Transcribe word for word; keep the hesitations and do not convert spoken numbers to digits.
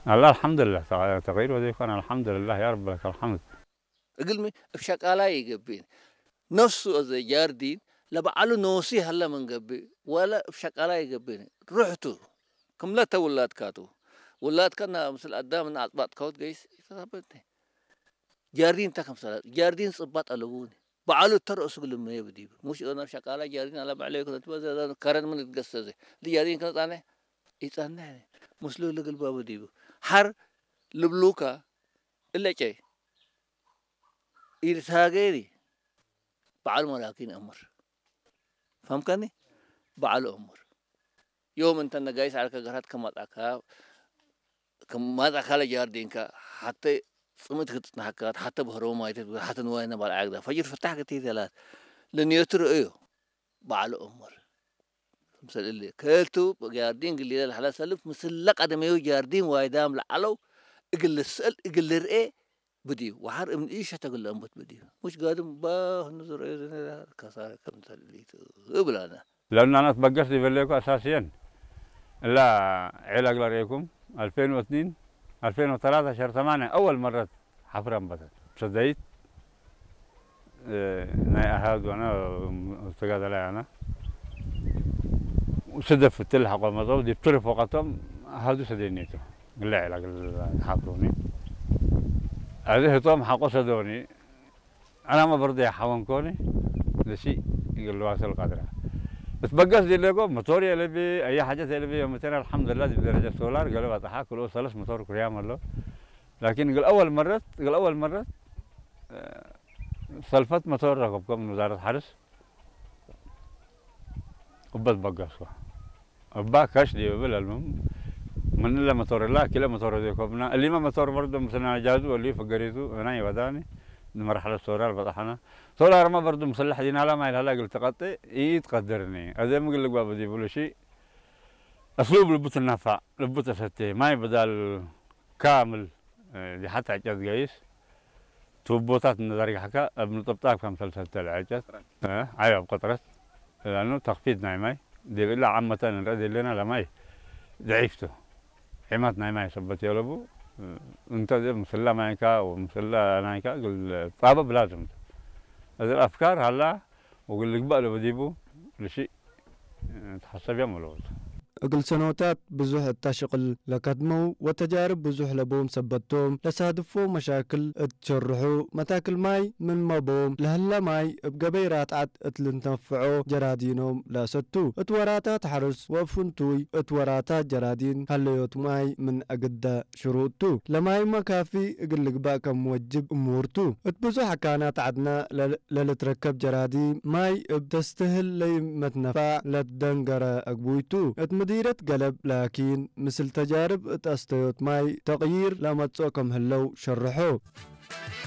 الله الحمد لله تغ- تغيير وظيفة أنا الحمد لله يا رب لك الحمد. قلمي شقالا يقبين نفسه زي جاردين لبعلو نوسي هلا من قبي ولا شقالا يقبين رحتو كم لا تولاد كاتو ولاد كنا مثل قدام من عطبات كوت جيس يتثبتني جاردين تكم سنة جاردين صبات ألووني بعلو ترقص كل ما يبدي مش أنا شقالا جاردين على بعليك تبغى كارن من تقصزه دي جاردين كنت أنا يتأنى مسلو لقل بابو ديبو حر لبلوكا إلا شيء إرتاقيري بعل ملاكين أمر فهم كاني بعل أمر يوم أنت نجايس على كجرات كم أتاكا كم ما أتاكا لجاردينك حتى سمت كت نحكات حتى بهرو ما يتد حتى نوين بالعقدة فجر فتح كتير ثلاث لأن يتر إيه بعل أمر مثل اللي كلتو جاردين قليل الحلا سلف مثل لك أدم جاردين وايدام لعلو إقل السل إقل الرئة بديو وحر من إيش تقول لهم بديو مش قادم باه نظر إيه كسر كم تلي قبل أنا لأن أنا تبقصت بليكو أساسيا لا علاج لريكم ألفين واثنين ألفين وثلاثة شهر ثمانية أول مرة حفرة انبتت ابتديت اه ناي أهاد وأنا استقاد علي أنا وسدف التلحق والمضوب دي بطرف وقتهم هادو سدينيتو قال لي علاج الحفروني هذه توم حقو سدوني أنا ما برضي حوان كوني ده شيء يقول له واصل قدره بس بقص دي لقوا موتور اللي بي أي حاجة اللي بي يوم تاني الحمد لله دي بدرجة سولار قالوا بتاعها كله ثلاث موتور كريام الله لكن قال أول مرة قال أول مرة سلفت موتور ركبكم من وزارة الحرس وبس بقصوا وبا كاش دي بلا المهم من إلا موتور الله كلا موتور دي كوبنا اللي ما موتور برضه مثلا جازو واللي فقريتو أنا يوداني مرحلة سولار بطحنا سولار ما برضه مسلح دينا على ما يلها قلت قطي يتقدرني هذا ما قال لك بابا دي بقول شيء اسلوب لبوت النفع لبوت ستي ما يبدال كامل دي حتى عجز قيس توبوتات النظري حكا ابن طبطاق في مسلسل العجز اه ايوه بقطرت لانه تخفيض نايماي دي الا عامة نرد لنا لماي ضعيفته حمات نايماي سبت يلبو انت مسلا مايكا ومسلا نايكا قل طابب لازم هذه الافكار هلا وقل لك بقى بديبو لشيء تحسب يوم الوقت أقل سنوات بزوح التشغل لكدمو وتجارب بزوح لبوم سبتوم لسادفو مشاكل اتشرحو متاكل ماي من مبوم لهلا ماي بقبيرات عد اتلنتنفعو جرادينوم لا ستو اتوراتات حرس وفنتوي اتوراتات جرادين هليوت ماي من أقد شروطو لماي مكافي اقل لك باكا موجب امورتو اتبزوح كانت عدنا للتركب جرادي ماي بتستهل لي متنفع لتدنقر اقبويتو مديرة قلب لكن مثل تجارب اتأستيوت ماي تغيير لما تسوكم هلو شرحو